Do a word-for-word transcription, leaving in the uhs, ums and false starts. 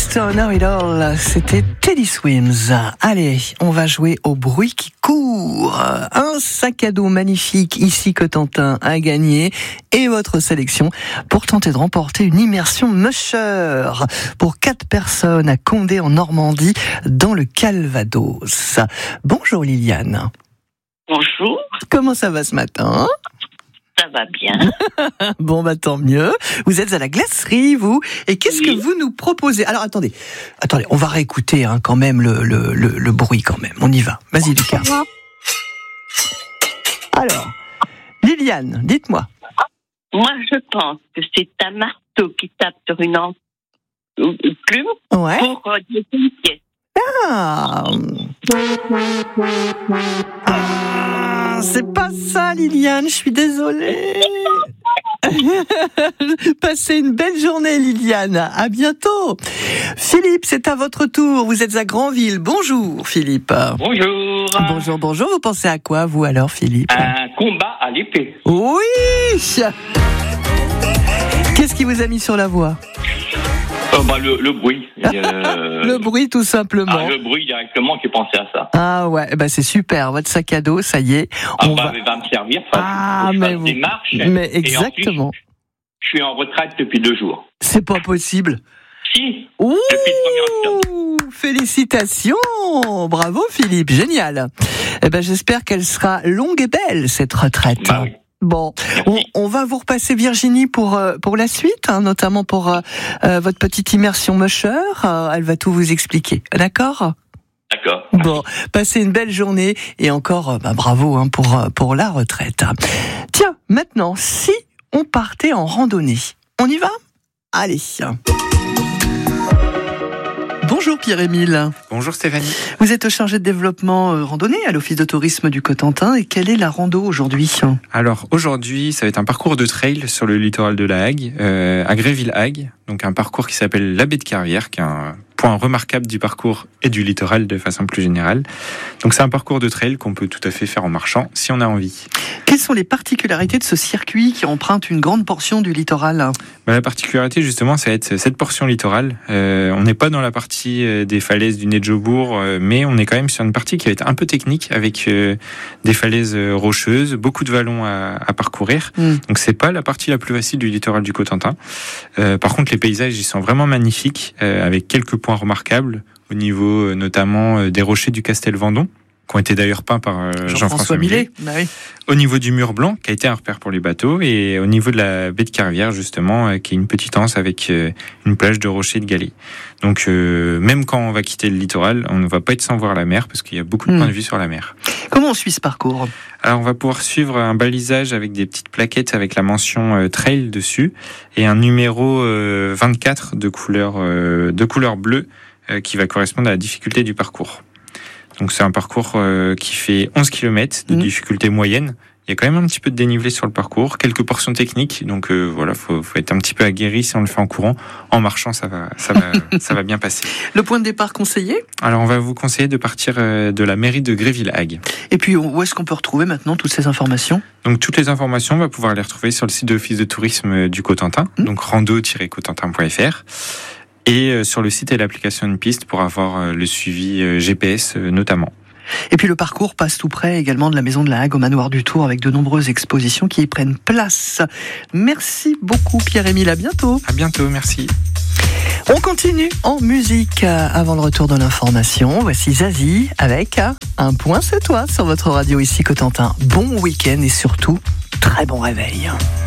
Don't Know It All, c'était Teddy Swims. Allez, on va jouer au bruit qui court. Un sac à dos magnifique ici Cotentin à gagner et votre sélection pour tenter de remporter une immersion Musher pour quatre personnes à Condé en Normandie dans le Calvados. Bonjour Liliane. Bonjour. Comment ça va ce matin ? Ça va bien. Bon, bah tant mieux. Vous êtes à la glacerie, vous. Et qu'est-ce oui. que vous nous proposez ? Alors, attendez. Attendez, on va réécouter hein, quand même le, le, le, le bruit quand même. On y va. Vas-y, Lucas. Alors, Liliane, dites-moi. Moi, je pense que c'est un marteau qui tape sur une, en... une plume ouais. pour euh, une pièce. Ah. ah C'est pas ça, Liliane, je suis désolée. Passez une belle journée, Liliane. À bientôt. Philippe, c'est à votre tour. Vous êtes à Granville. Bonjour, Philippe. Bonjour. Bonjour, bonjour. Vous pensez à quoi, vous, alors, Philippe ? Un combat à l'épée. Oui. Qu'est-ce qui vous a mis sur la voie ? Oh bah le, le bruit. Euh... le bruit, tout simplement. Ah, le bruit, directement, j'ai pensé à ça. Ah ouais, bah c'est super. Votre sac à dos, ça y est. Ah on bah, va... il va me servir. Ah, mais vous... des marches. Mais exactement. Ensuite, je suis en retraite depuis deux jours. C'est pas possible. Si. Ouh, depuis le premier octobre. Félicitations. Bravo, Philippe. Génial. Eh ben, j'espère qu'elle sera longue et belle, cette retraite. Bah oui. Bon, on, on va vous repasser Virginie pour euh, pour la suite, hein, notamment pour euh, euh, votre petite immersion Musher. Euh, elle va tout vous expliquer, d'accord ? D'accord. Bon, passez une belle journée et encore, euh, bah, bravo hein, pour euh, pour la retraite. Tiens, maintenant, si on partait en randonnée, on y va ? Allez. Bonjour Pierre-Émile. Bonjour Stéphanie. Vous êtes chargé de développement euh, randonnée à l'Office de tourisme du Cotentin. Et quelle est la rando aujourd'hui ? Alors aujourd'hui, ça va être un parcours de trail sur le littoral de la Hague, euh, à Gréville-Hague. Donc un parcours qui s'appelle la baie de Carrière, qui est un point remarquable du parcours et du littoral de façon plus générale. Donc c'est un parcours de trail qu'on peut tout à fait faire en marchant si on a envie. Quelles sont les particularités de ce circuit qui emprunte une grande portion du littoral ? Bah, la particularité justement, ça va être cette portion littorale. Euh, on n'est pas dans la partie euh, des falaises du Nez-de-Jobourg, euh, mais on est quand même sur une partie qui va être un peu technique avec euh, des falaises euh, rocheuses, beaucoup de vallons à, à parcourir. Mm. Donc c'est pas la partie la plus facile du littoral du Cotentin. Euh, par contre, les paysages ils sont vraiment magnifiques, euh, avec quelques points remarquables au niveau euh, notamment euh, des rochers du Castel Vendôme, qui ont été d'ailleurs peints par euh, Jean-François, Jean-François Millet. Bah oui. Au niveau du mur blanc, qui a été un repère pour les bateaux, et au niveau de la baie de Carrière, justement, euh, qui est une petite anse avec euh, une plage de rochers et de galets. Donc, euh, même quand on va quitter le littoral, on ne va pas être sans voir la mer, parce qu'il y a beaucoup de mmh. points de vue sur la mer. Comment on suit ce parcours ? Alors, on va pouvoir suivre un balisage avec des petites plaquettes avec la mention euh, trail dessus, et un numéro euh, vingt-quatre de couleur, euh, de couleur bleue, euh, qui va correspondre à la difficulté du parcours. Donc c'est un parcours euh, qui fait onze kilomètres de mmh. difficulté moyenne. Il y a quand même un petit peu de dénivelé sur le parcours, quelques portions techniques. Donc euh, voilà, faut, faut être un petit peu aguerri si on le fait en courant. En marchant, ça va, ça va, ça va bien passer. Le point de départ conseillé ? Alors on va vous conseiller de partir euh, de la mairie de Gréville-Hague. Et puis où est-ce qu'on peut retrouver maintenant toutes ces informations ? Donc toutes les informations, on va pouvoir les retrouver sur le site de l'Office de tourisme du Cotentin, mmh. donc rando tiret cotentin point f r. Et sur le site et l'application Une Piste pour avoir le suivi G P S notamment. Et puis le parcours passe tout près également de la Maison de la Hague au Manoir du Tour avec de nombreuses expositions qui y prennent place. Merci beaucoup Pierre-Émile, à bientôt. À bientôt, merci. On continue en musique avant le retour de l'information. Voici Zazie avec Un point c'est toi sur votre radio ici Cotentin. Bon week-end et surtout très bon réveil.